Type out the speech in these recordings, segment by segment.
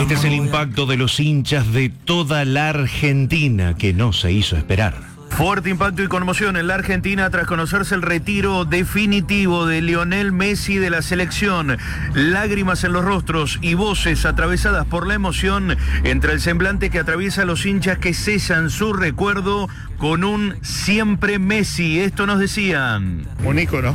Este es el impacto de los hinchas de toda la Argentina que no se hizo esperar. Fuerte impacto y conmoción en la Argentina tras conocerse el retiro definitivo de Lionel Messi de la selección. Lágrimas en los rostros y voces atravesadas por la emoción entre el semblante que atraviesa a los hinchas que cesan su recuerdo con un siempre Messi. Esto nos decían. Un ícono,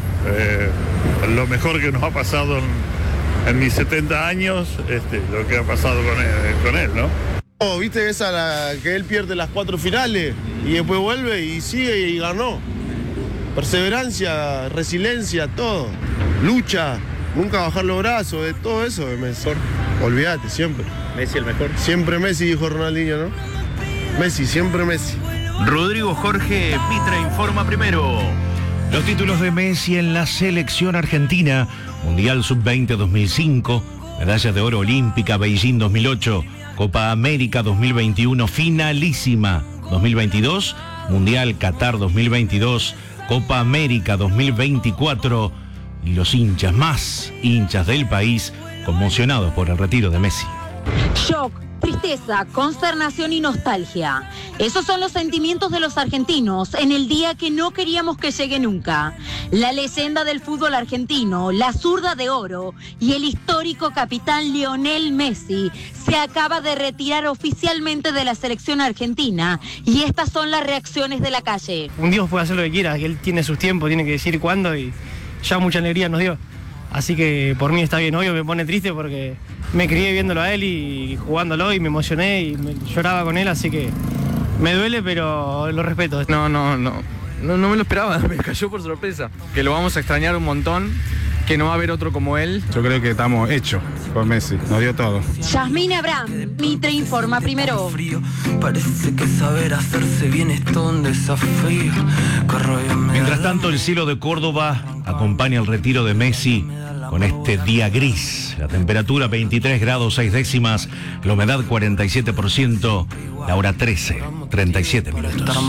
lo mejor que nos ha pasado en mis 70 años, lo que ha pasado con él, ¿no? ¿Viste esa que él pierde las 4 finales y después vuelve y sigue y ganó? Perseverancia, resiliencia, todo. Lucha, nunca bajar los brazos, de todo eso es Messi. Olvídate, siempre. Messi el mejor. Siempre Messi, dijo Ronaldinho, ¿no? Messi, siempre Messi. Rodrigo Jorge Mitra informa primero. Los títulos de Messi en la selección argentina: Mundial Sub-20 2005, Medalla de Oro Olímpica Beijing 2008, Copa América 2021 finalísima 2022, Mundial Qatar 2022, Copa América 2024 y los hinchas, más hinchas del país, conmocionados por el retiro de Messi. Shock, tristeza, consternación y nostalgia. Esos son los sentimientos de los argentinos en el día que no queríamos que llegue nunca. La leyenda del fútbol argentino, la zurda de oro y el histórico capitán Lionel Messi se acaba de retirar oficialmente de la selección argentina y estas son las reacciones de la calle. Un Dios puede hacer lo que quiera, que él tiene sus tiempos, tiene que decir cuándo y ya mucha alegría nos dio. Así que por mí está bien. Obvio me pone triste porque me crié viéndolo a él y jugándolo y me emocioné y lloraba con él, así que me duele, pero lo respeto. No me lo esperaba, me cayó por sorpresa. Que lo vamos a extrañar un montón, que no va a haber otro como él. Yo creo que estamos hechos por Messi, nos dio todo. Yasmín Abraham, Mitre informa primero. Parece que saber hacerse bien es todo un desafío. Mientras tanto, el cielo de Córdoba acompaña el retiro de Messi con este día gris. La temperatura 23 grados 6 décimas, la humedad 47%, la hora 13, 37 minutos.